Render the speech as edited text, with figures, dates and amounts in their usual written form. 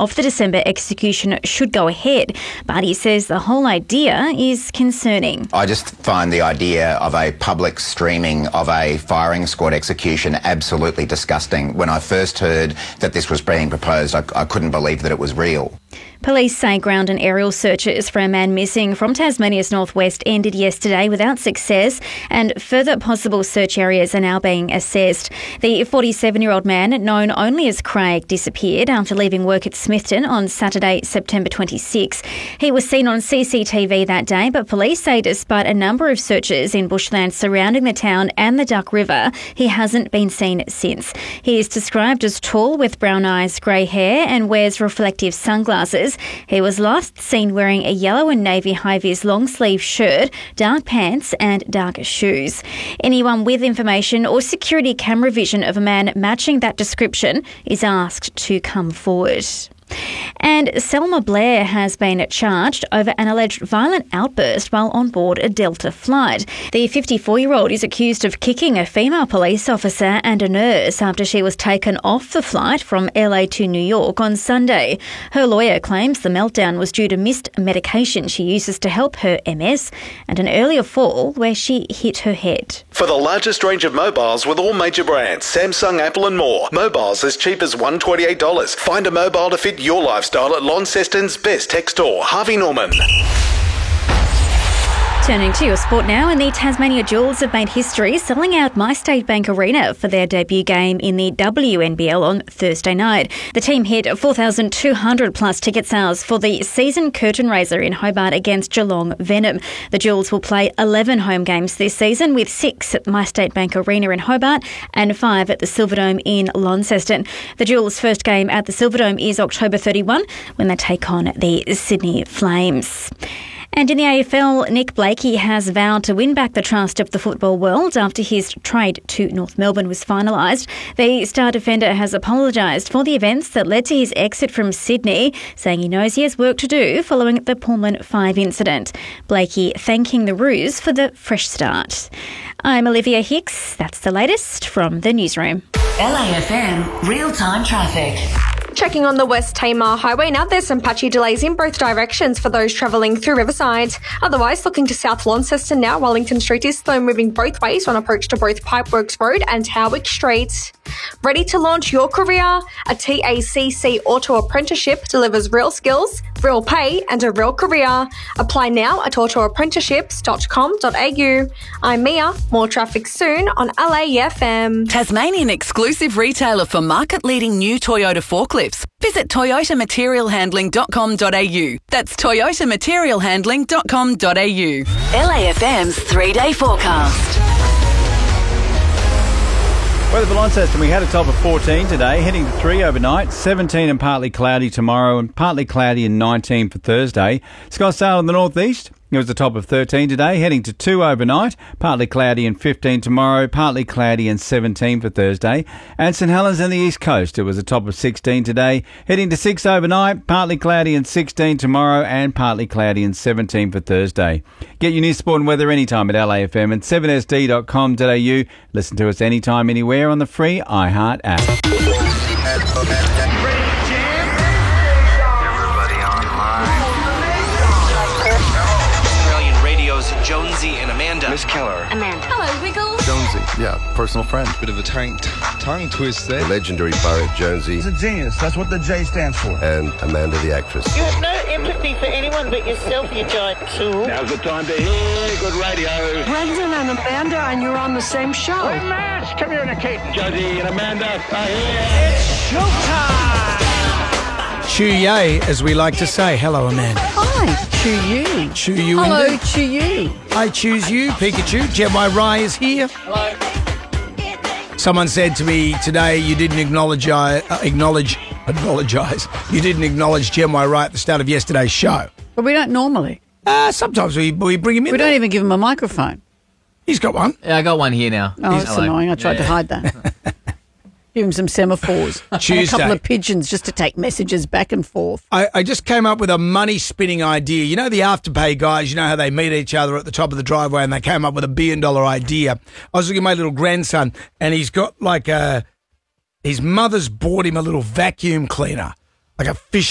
of the December execution should go ahead, but he says the whole idea is concerning. I just find the idea of a public streaming of a firing squad execution absolutely disgusting. When I first heard that this was being proposed, I couldn't believe that it was real. Police say ground and aerial searches for a man missing from Tasmania's northwest ended yesterday without success, and further possible search areas are now being assessed. The 47-year-old man, known only as Craig, disappeared after leaving work at Smithton on Saturday, September 26. He was seen on CCTV that day, but police say despite a number of searches in bushland surrounding the town and the Duck River, he hasn't been seen since. He is described as tall with brown eyes, grey hair, and wears reflective sunglasses. He was last seen wearing a yellow and navy high-vis long-sleeve shirt, dark pants and dark shoes. Anyone with information or security camera vision of a man matching that description is asked to come forward. And Selma Blair has been charged over an alleged violent outburst while on board a Delta flight. The 54-year-old is accused of kicking a female police officer and a nurse after she was taken off the flight from LA to New York on Sunday. Her lawyer claims the meltdown was due to missed medication she uses to help her MS and an earlier fall where she hit her head. For the largest range of mobiles with all major brands, Samsung, Apple and more, mobiles as cheap as $128. Find a mobile to fit your lifestyle at Launceston's best tech store, Harvey Norman. Turning to your sport now, and the Tasmania Jewels have made history selling out MyState Bank Arena for their debut game in the WNBL on Thursday night. The team hit 4,200 plus ticket sales for the season curtain raiser in Hobart against Geelong Venom. The Jewels will play 11 home games this season, with 6 at MyState Bank Arena in Hobart and 5 at the Silverdome in Launceston. The Jewels' first game at the Silverdome is October 31 when they take on the Sydney Flames. And in the AFL, Nick Blakey has vowed to win back the trust of the football world after his trade to North Melbourne was finalised. The star defender has apologised for the events that led to his exit from Sydney, saying he knows he has work to do following the Pullman 5 incident. Blakey thanking the Roos for the fresh start. I'm Olivia Hicks. That's the latest from the newsroom. LAFM real-time traffic. Checking on the West Tamar Highway now, there's some patchy delays in both directions for those travelling through Riverside. Otherwise, looking to South Launceston now, Wellington Street is slow moving both ways on approach to both Pipeworks Road and Howick Street. Ready to launch your career? A TACC Auto Apprenticeship delivers real skills, real pay and a real career. Apply now at autoapprenticeships.com.au. I'm Mia. More traffic soon on LAFM. Tasmanian exclusive retailer for market-leading new Toyota forklifts. Visit toyotamaterialhandling.com.au. That's toyotamaterialhandling.com.au. LAFM's 3-day forecast. Weather for Launceston, we had a top of 14 today, heading to 3 overnight, 17 and partly cloudy tomorrow, and partly cloudy and 19 for Thursday. Scottsdale in the northeast, it was a top of 13 today, heading to 2 overnight, partly cloudy and 15 tomorrow, partly cloudy and 17 for Thursday. And St Helens in the east coast, it was a top of 16 today, heading to 6 overnight, partly cloudy and 16 tomorrow, and partly cloudy and 17 for Thursday. Get your news, sport and weather anytime at LAFM and 7sd.com.au. Listen to us anytime, anywhere on the free iHeart app. Jonesy and Amanda. Miss Keller. Amanda. Hello, Wiggles. Jonesy, yeah, personal friend. Bit of a tongue twist there. The legendary poet Jonesy. He's a genius. That's what the J stands for. And Amanda the actress. You have no empathy for anyone but yourself, you giant tool. Now's the time to hear good radio. Brendan and Amanda, and you're on the same show. Hey, Matt, come here and Kate. Jonesy and Amanda are here. It's showtime! Chu-yay, as we like to say. Hello, Amanda. Hi, Chu-you. Chu-you. Hello, Chu-you. I choose you, Pikachu. Gemini Rai is here. Hello. Someone said to me today, you didn't acknowledge. You didn't acknowledge Gemini Rai at the start of yesterday's show. But we don't normally. Sometimes we bring him in. We don't even give him a microphone. He's got one. Yeah, I got one here now. Oh, that's annoying. I tried to hide that. Give him some semaphores. Tuesday. And a couple of pigeons just to take messages back and forth. I just came up with a money-spinning idea. You know the Afterpay guys, you know how they meet each other at the top of the driveway and they came up with $1 billion idea. I was looking at my little grandson and he's got his mother's bought him a little vacuum cleaner, like a fish